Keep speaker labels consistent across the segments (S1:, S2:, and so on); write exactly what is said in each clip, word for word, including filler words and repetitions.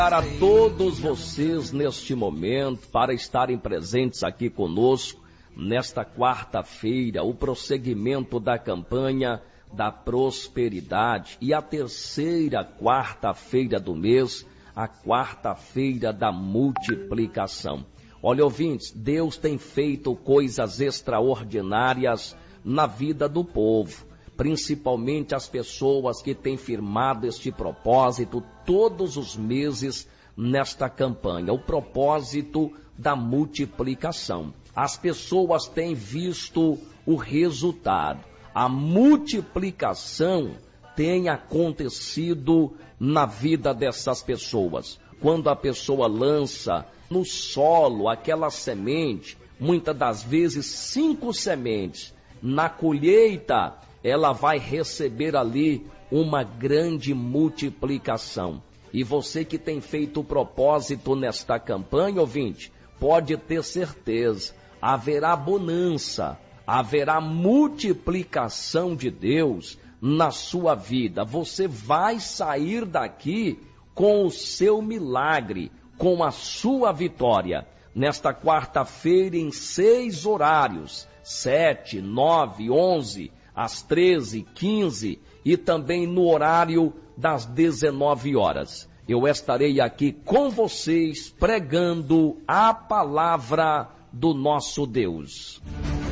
S1: Para todos vocês neste momento, para estarem presentes aqui conosco, nesta quarta-feira, o prosseguimento da campanha da prosperidade e a terceira quarta-feira do mês, a quarta-feira da multiplicação. Olha, ouvintes, Deus tem feito coisas extraordinárias na vida do povo, principalmente as pessoas que têm firmado este propósito todos os meses nesta campanha, o propósito da multiplicação. As pessoas têm visto o resultado. A multiplicação tem acontecido na vida dessas pessoas. Quando a pessoa lança no solo aquela semente, muitas das vezes cinco sementes, na colheita ela vai receber ali uma grande multiplicação. E você que tem feito o propósito nesta campanha, ouvinte, pode ter certeza, haverá bonança, haverá multiplicação de Deus na sua vida. Você vai sair daqui com o seu milagre, com a sua vitória. Nesta quarta-feira, em seis horários, sete, nove, onze, às treze, quinze e também no horário das dezenove horas. Eu estarei aqui com vocês pregando a palavra do nosso Deus.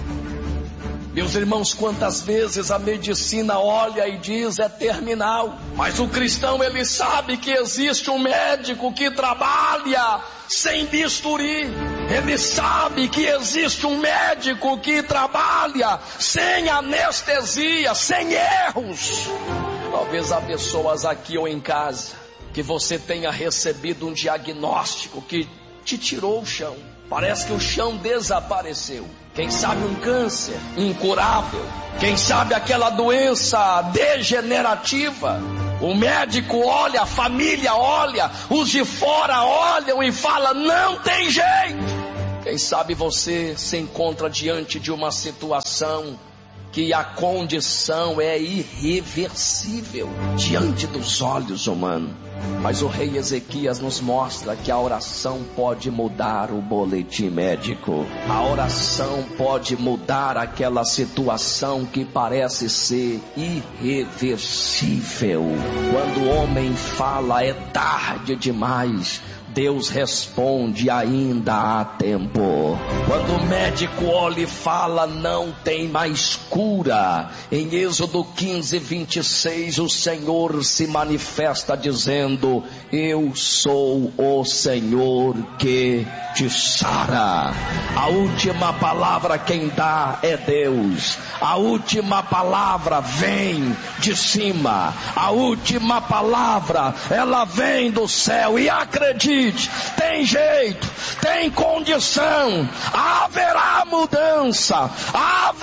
S1: Meus irmãos, quantas vezes a medicina olha e diz é terminal, mas o cristão ele sabe que existe um médico que trabalha sem bisturi, ele sabe que existe um médico que trabalha sem anestesia, sem erros. Talvez há pessoas aqui ou em casa que você tenha recebido um diagnóstico que te tirou o chão. Parece que o chão desapareceu. Quem sabe um câncer incurável. Quem sabe aquela doença degenerativa. O médico olha, a família olha, os de fora olham e falam, não tem jeito. Quem sabe você se encontra diante de uma situação que a condição é irreversível diante dos olhos humanos. Mas o rei Ezequias nos mostra que a oração pode mudar o boletim médico. A oração pode mudar aquela situação que parece ser irreversível. Quando o homem fala é tarde demais, Deus responde, ainda há tempo. Quando o médico olha e fala, não tem mais cura. Em Êxodo quinze, vinte e seis, o Senhor se manifesta dizendo, eu sou o Senhor que te sara. A última palavra quem dá é Deus. A última palavra vem de cima. A última palavra, ela vem do céu. E acredite, tem jeito, tem condição, haverá mudança, haverá